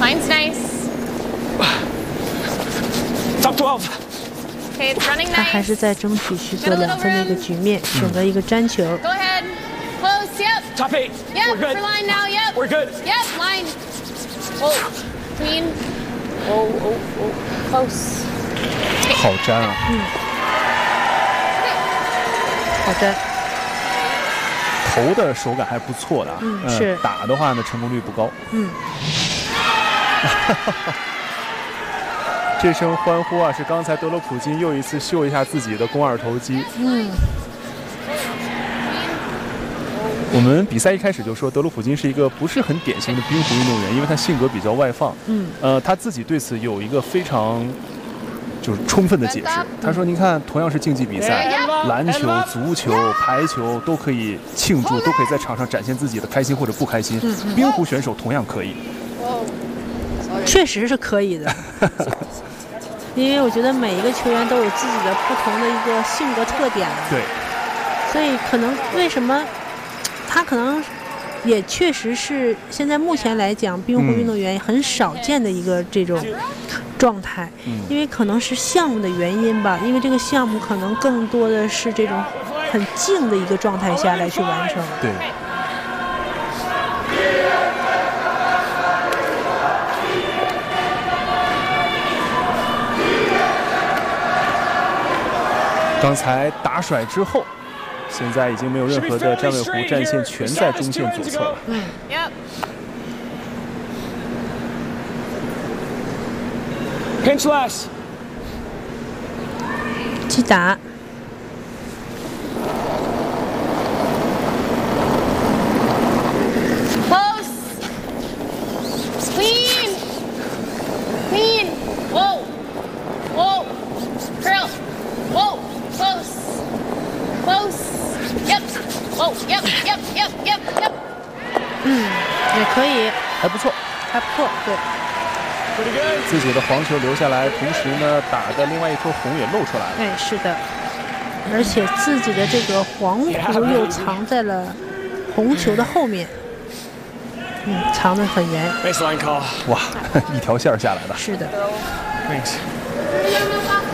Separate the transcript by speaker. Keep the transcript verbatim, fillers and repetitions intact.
Speaker 1: Line's nice.
Speaker 2: Top twelve.
Speaker 1: Okay, it's running
Speaker 3: 他还
Speaker 1: nice.
Speaker 3: 是在争取去做两分的一个局面，选择一个粘球。
Speaker 1: Go ahead. Close. Yep.
Speaker 2: Top eight.
Speaker 1: Yep.
Speaker 2: We're good.
Speaker 1: For line now. Yep.
Speaker 2: We're good.
Speaker 1: Yep. Line. Oh. Clean. Oh. Oh. Oh. Close.
Speaker 4: 好粘啊！
Speaker 3: 嗯，好粘。
Speaker 4: 投的手感还不错的啊。
Speaker 3: 嗯，是。
Speaker 4: 打的话呢，成功率不高。
Speaker 3: 嗯。
Speaker 4: 这声欢呼啊，是刚才德罗普金又一次秀一下自己的肱二头肌。
Speaker 3: 嗯。
Speaker 4: 我们比赛一开始就说德罗普金是一个不是很典型的冰壶运动员，因为他性格比较外放。
Speaker 3: 嗯。
Speaker 4: 呃，他自己对此有一个非常就是充分的解释。他说：“您看，同样是竞技比赛，篮球、足球、排球都可以庆祝，都可以在场上展现自己的开心或者不开心。
Speaker 3: 嗯、
Speaker 4: 冰壶选手同样可以。”
Speaker 3: 确实是可以的。因为我觉得每一个球员都有自己的不同的一个性格特点。
Speaker 4: 对。
Speaker 3: 所以可能为什么？他可能也确实是现在目前来讲，冰壶运动员很少见的一个这种状态，
Speaker 4: 嗯、
Speaker 3: 因为可能是项目的原因吧，因为这个项目可能更多的是这种很静的一个状态下来去完成。
Speaker 4: 对。刚才打甩之后。现在已经没有任何的站位弧，战线全在中线左侧了。
Speaker 3: 嗯。
Speaker 2: Pinch less.
Speaker 3: 击打。
Speaker 1: Close. Clean. Clean. Whoa. Whoa. Curl. Whoa. Close. Close. Yep. Oh, yep, yep, yep, yep, yep.
Speaker 3: 嗯，也可以，
Speaker 4: 还不错，
Speaker 3: 还不错，对。
Speaker 4: 自己的黄球留下来，同时呢，打的另外一颗红也露出来了。
Speaker 3: 哎，是的，而且自己的这个黄壶又藏在了红球的后面，嗯，藏得很严。
Speaker 2: Baseline call.
Speaker 4: 哇，一条线下来的。
Speaker 3: 是的。
Speaker 2: Thanks.